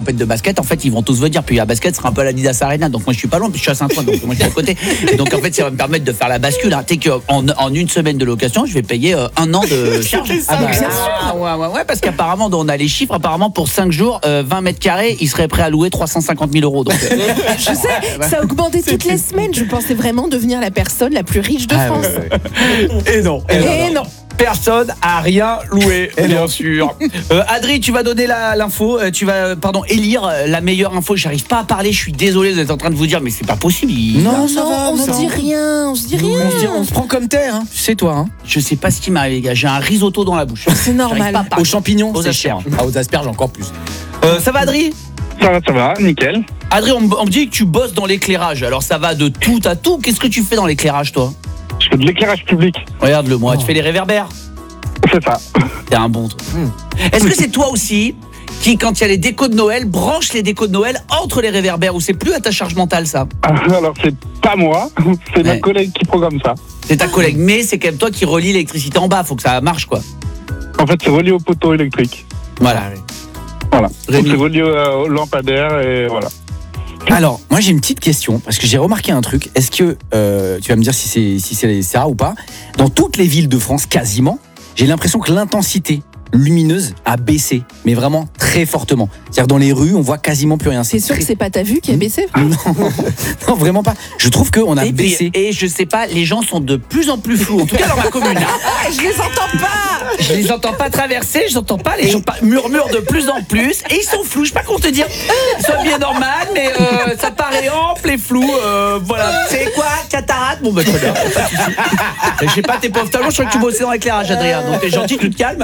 compète de basket, en fait, ils vont tous venir. Puis la basket sera un peu à l'Adidas Arena. Donc moi, je suis pas loin, puis je suis à Saint-Ouen, donc moi, je suis à côté. Et donc en fait, ça va me permettre de faire la bascule. Tu sais qu'en une semaine de location, je vais payer 1 an de charge. Ouais, parce qu'apparemment, on a les chiffres. Apparemment, pour 5 jours, 20 mètres carrés, ils seraient prêts à louer 350 000 euros. Donc, je sais, ça a augmenté toutes les semaines. Je pensais vraiment devenir la personne la plus riche de France. Et non. Personne a rien loué, bien sûr. Adri, tu vas donner l'info. Tu vas, élire la meilleure info. J'arrive pas à parler. Je suis désolé. Vous êtes en train de vous dire, mais c'est pas possible. Non, on se dit rien. On se prend comme terre. Hein. Tu sais, toi. Hein. Je sais pas ce qui m'arrive, les gars. J'ai un risotto dans la bouche. C'est normal. Aux champignons, aux c'est cher. Aux asperges, encore plus. Ça va, Adri? Ça va, nickel. Adri, on me dit que tu bosses dans l'éclairage. Alors ça va de tout à tout. Qu'est-ce que tu fais dans l'éclairage, toi? Je fais de l'éclairage public. Regarde-le moi, tu fais les réverbères. C'est ça. T'es un bon truc. Est-ce que c'est toi aussi qui, quand il y a les décos de Noël, branche les décos de Noël entre les réverbères, ou c'est plus à ta charge mentale, ça? Alors c'est pas moi, c'est ma collègue qui programme ça. C'est ta collègue, mais c'est quand même toi qui relie l'électricité en bas, faut que ça marche, quoi. En fait, c'est relié au poteau électrique. Voilà. C'est relié au lampadaire et voilà. Alors, moi j'ai une petite question, parce que j'ai remarqué un truc. Est-ce que, tu vas me dire si c'est ça ou pas, dans toutes les villes de France, quasiment, j'ai l'impression que l'intensité lumineuse a baissé, mais vraiment très fortement. C'est-à-dire dans les rues, on voit quasiment plus rien. C'est sûr que c'est pas ta vue qui a baissé? Non, vraiment pas. Je trouve qu'on a baissé. Et je sais pas, les gens sont de plus en plus flous, en tout cas dans ma commune. Je les entends pas. Je les entends pas traverser, je n'entends pas, les gens murmurent de plus en plus, et ils sont flous. Je sais pas comment te dire. Ils sont bien normal, mais ça paraît ample et flou. Voilà. C'est quoi, cataracte? Bon, bah très bien. Je sais pas, tes pauvres talons, je crois que tu bossais dans l'éclairage, Adrien. Donc t'es gentil, tu te calmes.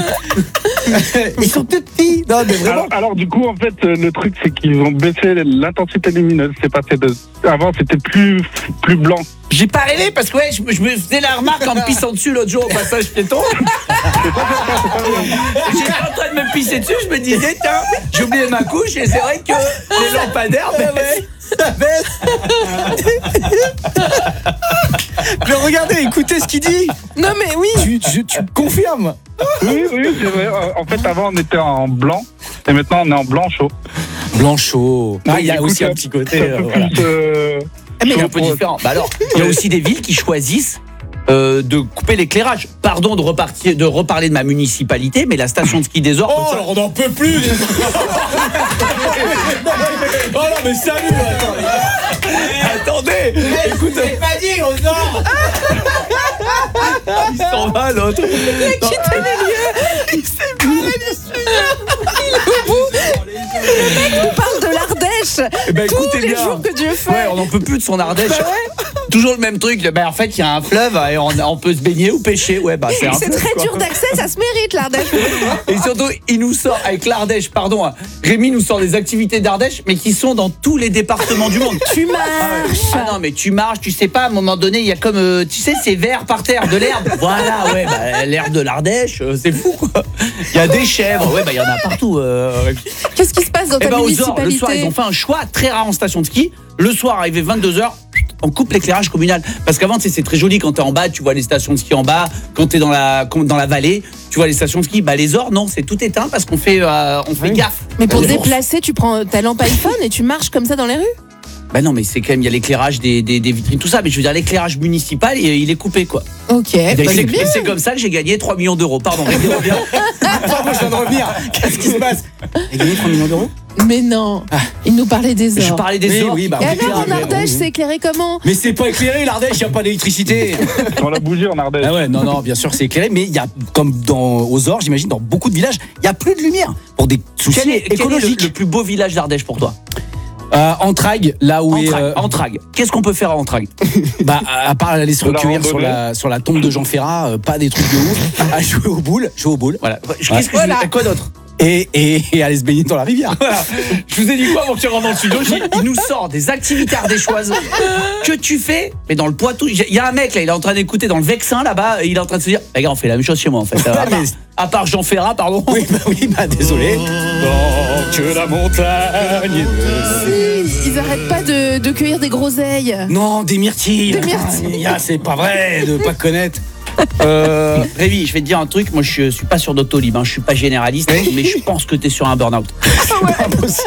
Ils sont tout petits. Non, mais vraiment. Alors du coup, en fait, le truc, c'est qu'ils ont baissé l'intensité lumineuse. C'est passé avant, c'était plus blanc. J'ai pas rêvé parce que je me faisais la remarque en me pissant dessus l'autre jour au passage piéton. J'étais en train de me pisser dessus, je me disais, tiens, j'ai oublié ma couche et c'est vrai que les lampadaires Mais regardez, écoutez ce qu'il dit. Non mais oui. Tu confirmes? Oui, c'est vrai. En fait, avant, on était en blanc et maintenant, on est en blanc chaud. Blanc chaud. Il y a aussi un petit côté. mais c'est un peu différent. Bah alors, il y a aussi des villes qui choisissent de couper l'éclairage. Pardon de reparler de ma municipalité, mais la station de ski des Ors. Oh, alors on n'en peut plus. Oh non, mais salut. Attendez. Écoute, c'est pas dit aux Ors. Il s'en va l'autre. Il a quitté les lieux. Il s'est barré du studio. Il est au bout. Le mec nous parle de l'Ardèche. Tous les jours que Dieu fait. Ouais, on n'en peut plus de son Ardèche. Bah ouais. Toujours le même truc. En fait, il y a un fleuve et on peut se baigner ou pêcher. Ouais, bah c'est très dur d'accès, ça se mérite l'Ardèche. Et surtout, il nous sort avec l'Ardèche, pardon. Rémi nous sort des activités d'Ardèche, mais qui sont dans tous les départements du monde. Tu marches. Ah non, mais tu marches, tu sais pas, à un moment donné, il y a comme, tu sais, ces vers par terre, de l'herbe. Voilà, ouais, bah, l'herbe de l'Ardèche, c'est fou, quoi. Il y a des chèvres, ouais, bah, il y en a partout. Qu'est-ce qui se passe dans ta municipalité? Le soir, ils ont fait un choix très rare en station de ski. Le soir, arrivé 22h, on coupe l'éclairage communal. Parce qu'avant, c'est très joli quand t'es en bas, tu vois les stations de ski en bas. Quand t'es dans la vallée, tu vois les stations de ski. Bah, les Ors, non, c'est tout éteint parce qu'on fait gaffe. Mais pour te déplacer, tu prends ta lampe iPhone et tu marches comme ça dans les rues? Bah non, mais c'est quand même, il y a l'éclairage des vitrines, tout ça. Mais je veux dire, l'éclairage municipal, il est coupé, quoi. Ok, et c'est comme ça que j'ai gagné 3 millions d'euros. Pardon, reviens. Pardon, je viens de revenir. Qu'est-ce qui se passe? J'ai gagné 3 millions d'euros? Mais non, il nous parlait des Ors. Je parlais des Ors. Oui, bah, et alors en Ardèche, c'est éclairé comment? Mais c'est pas éclairé, l'Ardèche, il n'y a pas d'électricité. On l'a bougé en Ardèche. Ah ouais, non, bien sûr, c'est éclairé, mais il y a, comme aux Ors, j'imagine, dans beaucoup de villages, il n'y a plus de lumière pour des soucis écologiques. Quel est le plus beau village d'Ardèche pour toi? Entragues, là où Entragues. Qu'est-ce qu'on peut faire à Entragues? Bah, à part aller se recueillir sur la tombe de Jean Ferrat, pas des trucs de ouf, à jouer aux boules. Voilà. Qu'est-ce que quoi d'autre? Et aller se baigner dans la rivière. Voilà. Je vous ai dit quoi avant que tu rentres dans le studio? Il nous sort des activités ardéchoises que tu fais, mais dans le Poitou. Il y a un mec là, il est en train d'écouter dans le Vexin là-bas, il est en train de se dire, les gars, on fait la même chose chez moi en fait. À part Jean Ferrat, pardon. Oui, désolé. Que la montagne. Ils arrêtent pas de cueillir des groseilles. Non, des myrtilles. Des myrtilles. C'est pas vrai de pas connaître. Révi, je vais te dire un truc, moi je suis pas sur Doctolib, je suis pas généraliste, mais je pense que t'es sur un burn-out. Ah ouais.